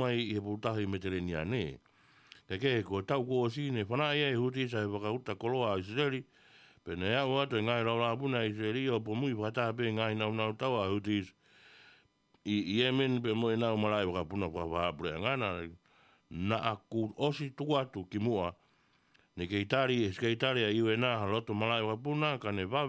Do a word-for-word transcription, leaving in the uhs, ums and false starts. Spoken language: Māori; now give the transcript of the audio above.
mai i he putahi me te reni ane. Ka ke ko tau ko si ne whanai e huti sa he whakauta koloa i Israeli. Pene au atu e ngai rau rāpuna i Israeli o po mui whata pe ngai nau nau tau a huti i Yemen pe mo e nau malai wakapuna kwa whapure ngana. Na aku osi tu atu ki mua. Ne ke itari, e ke itari a iwe nā haloto malai wakapuna ka ne